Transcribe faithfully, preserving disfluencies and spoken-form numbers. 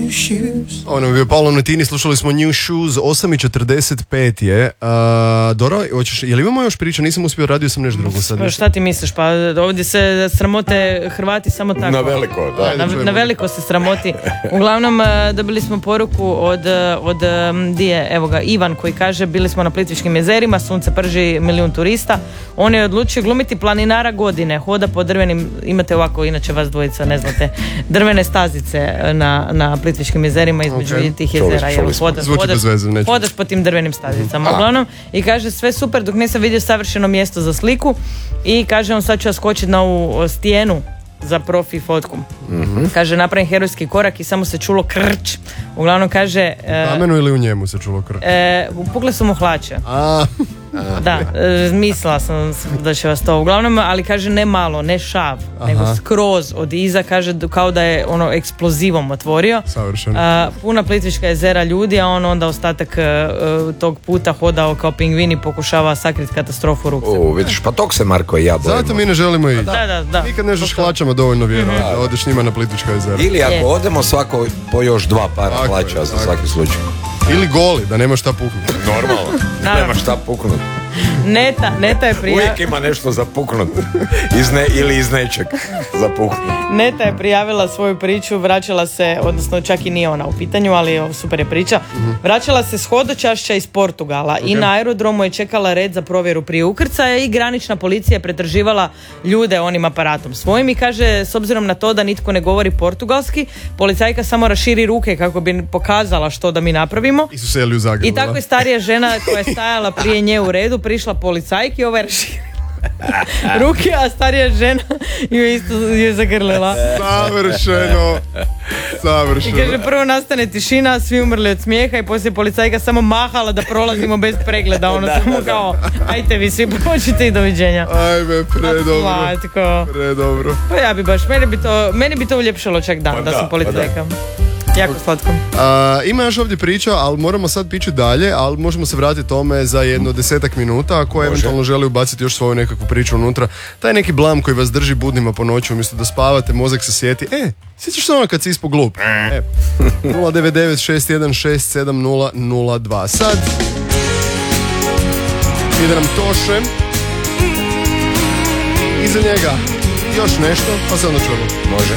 new shoes. Ono je bio Paolo Nutini, slušali smo New Shoes, osam i četrdeset pet je. Uh, Dora, hoćeš, je li imamo još priča? Nisam uspio, radio sam nešto drugo sad. Pa šta ti misliš? Pa ovdje se sramote Hrvati samo tako. Na veliko, da. Na, na veliko se sramoti. Uglavnom dobili smo poruku od, od dije, evo ga, Ivan koji kaže bili smo na Plitvičkim jezerima, sunce prži, milijun turista. On je odlučio glumiti planinara godine, hoda po drvenim, imate ovako, inače vas dvojica ne znate, drvene stazice na, na Plitvičkim jezerima između okay. tih jezera. Čuli, čuli hodaš, hodaš, hodaš po tim drvenim stazicama. Uglavnom, i kaže sve super dok nisam vidio savršeno mjesto za sliku i kaže on sad ću ja skočiti na ovu stijenu za profi fotku. Mm-hmm. Kaže napravim herojski korak i samo se čulo krč. Uglavnom kaže... U kamenu ili u njemu se čulo krč? E, pukle su mu hlače. A. Da, e, mislila sam da će vas to uglavnom, ali kaže ne malo, ne šav, aha, nego skroz od iza, kaže kao da je ono eksplozivom otvorio. Savršeno. A, puna Plitvička jezera ljudi, a on onda ostatak uh, tog puta hodao kao pingvin i pokušava sakriti katastrofu rukse. O, vidiš, pa tog se Marko i ja bojimo. Zato mi ne želimo ići. Da, da, da. Nikad ne žeš hlačama dovoljno vjerovati, mm-hmm. da odeš njima na Plitvička jezera. Ili ako je. odemo svako po još dva para tako hlača je, za svaki slučaj. Ili goli, da nema šta puknuti. Normalno, nema šta puknuti. Neta, Neta je prijavila... Uvijek ima nešto za puknuti. Iz ne, ili iz nečeg za puknuti. Neta je prijavila svoju priču, vraćala se, odnosno čak i nije ona u pitanju, ali super je priča. Mm-hmm. Vraćala se s hodočašća iz Portugala okay. i na aerodromu je čekala red za provjeru prije ukrcaja i granična policija je pretraživala ljude onim aparatom svojim i kaže, s obzirom na to da nitko ne govori portugalski, policajka samo raširi ruke kako bi pokazala što da mi napravimo. I su seli u Zagrebu. I tako je starija žena koja je stajala prije nje u redu prišla policajki i ovaj raširila ruke, a starija žena ju isto je zagrlila. Savršeno. Savršeno. I kaže, prvo nastane tišina, svi umrli od smijeha i poslije policajka samo mahala da prolazimo bez pregleda. Ono da, samo da, kao, ajte vi svi počite i doviđenja. Ajme, predobro. Predobro. Pa ja bi baš, meni bi to, meni bi to uljepšalo čak dan, pa da, da sam policajka. Jako slatko. Uh, ima još ovdje priča, ali moramo sad pići dalje, ali možemo se vratiti tome za jedno desetak minuta, ako Može. eventualno želi ubaciti još svoju nekakvu priču unutra. Taj neki blam koji vas drži budnima po noći, umjesto da spavate, mozak se sjeti. E, sjećaš se ono kad si ispod glup? E, nula devet devet šest jedan šest sedam nula nula dva. Sad ide nam Toše. Iza njega još nešto, pa se onda čujemo. Može.